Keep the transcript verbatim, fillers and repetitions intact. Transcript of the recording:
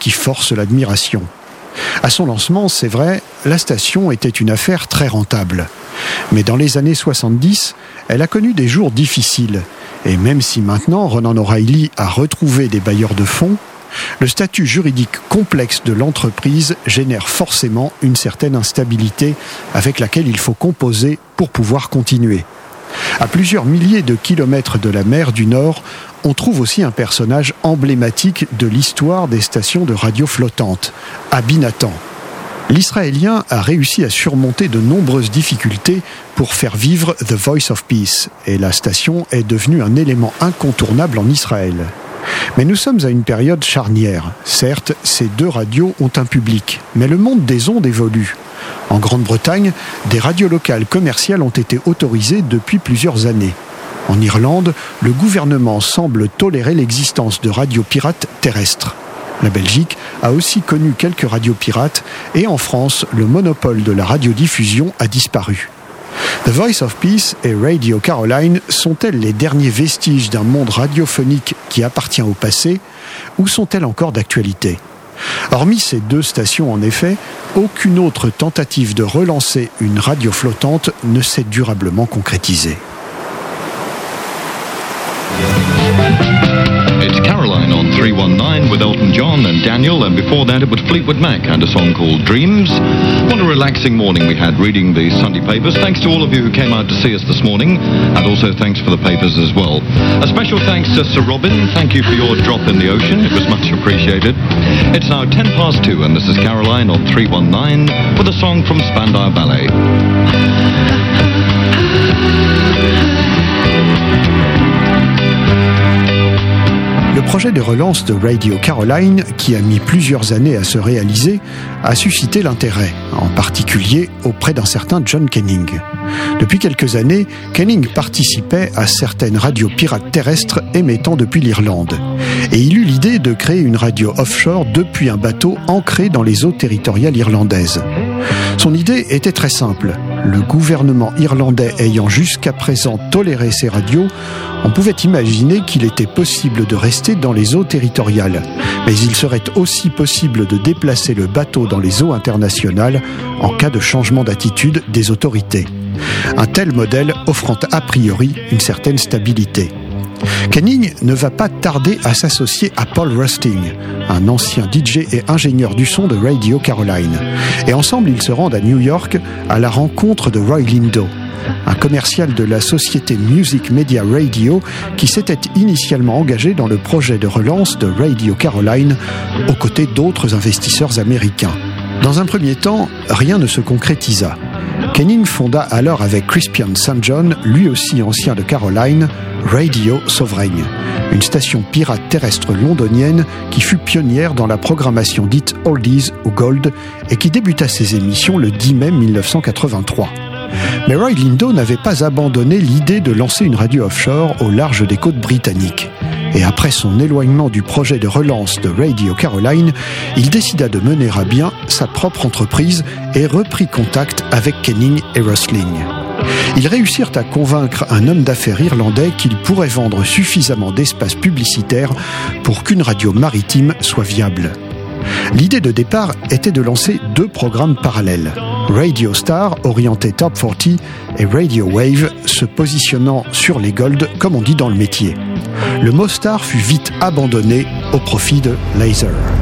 qui force l'admiration. À son lancement, c'est vrai, la station était une affaire très rentable. Mais dans les années soixante-dix, elle a connu des jours difficiles. Et même si maintenant Ronan O'Reilly a retrouvé des bailleurs de fonds, le statut juridique complexe de l'entreprise génère forcément une certaine instabilité avec laquelle il faut composer pour pouvoir continuer. À plusieurs milliers de kilomètres de la mer du Nord, on trouve aussi un personnage emblématique de l'histoire des stations de radio flottantes, Abi Natan. L'Israélien a réussi à surmonter de nombreuses difficultés pour faire vivre The Voice of Peace, et la station est devenue un élément incontournable en Israël. Mais nous sommes à une période charnière. Certes, ces deux radios ont un public, mais le monde des ondes évolue. En Grande-Bretagne, des radios locales commerciales ont été autorisées depuis plusieurs années. En Irlande, le gouvernement semble tolérer l'existence de radios pirates terrestres. La Belgique a aussi connu quelques radios pirates et en France, le monopole de la radiodiffusion a disparu. The Voice of Peace et Radio Caroline sont-elles les derniers vestiges d'un monde radiophonique qui appartient au passé ou sont-elles encore d'actualité ? Hormis ces deux stations, en effet, aucune autre tentative de relancer une radio flottante ne s'est durablement concrétisée. It's Caroline on three nineteen with Elton John and Daniel, and before that it was Fleetwood Mac and a song called Dreams. What a relaxing morning we had reading the Sunday papers. Thanks to all of you who came out to see us this morning, and also thanks for the papers as well. A special thanks to Sir Robin. Thank you for your drop in the ocean. It was much appreciated. It's now ten past two, and this is Caroline on three nineteen with a song from Spandau Ballet. Le projet de relance de Radio Caroline, qui a mis plusieurs années à se réaliser, a suscité l'intérêt, en particulier auprès d'un certain John Canning. Depuis quelques années, Canning participait à certaines radios pirates terrestres émettant depuis l'Irlande. Et il eut l'idée de créer une radio offshore depuis un bateau ancré dans les eaux territoriales irlandaises. Son idée était très simple. Le gouvernement irlandais ayant jusqu'à présent toléré ces radios, on pouvait imaginer qu'il était possible de rester dans les eaux territoriales. Mais il serait aussi possible de déplacer le bateau dans les eaux internationales en cas de changement d'attitude des autorités. Un tel modèle offrant a priori une certaine stabilité. Canning ne va pas tarder à s'associer à Paul Rusting, un ancien D J et ingénieur du son de Radio Caroline. Et ensemble, ils se rendent à New York à la rencontre de Roy Lindo, un commercial de la société Music Media Radio qui s'était initialement engagé dans le projet de relance de Radio Caroline aux côtés d'autres investisseurs américains. Dans un premier temps, rien ne se concrétisa. Canning fonda alors avec Crispian Saint John, lui aussi ancien de Caroline, Radio Sovereign, une station pirate terrestre londonienne qui fut pionnière dans la programmation dite Oldies ou Gold et qui débuta ses émissions le dix mai mille neuf cent quatre-vingt-trois. Mais Roy Lindo n'avait pas abandonné l'idée de lancer une radio offshore au large des côtes britanniques. Et après son éloignement du projet de relance de Radio Caroline, il décida de mener à bien sa propre entreprise et reprit contact avec Canning et Rusling. Ils réussirent à convaincre un homme d'affaires irlandais qu'il pourrait vendre suffisamment d'espace publicitaire pour qu'une radio maritime soit viable. L'idée de départ était de lancer deux programmes parallèles. Radio Star, orienté Top quarante, et Radio Wave, se positionnant sur les Gold, comme on dit dans le métier. Le mot Star fut vite abandonné au profit de Laser.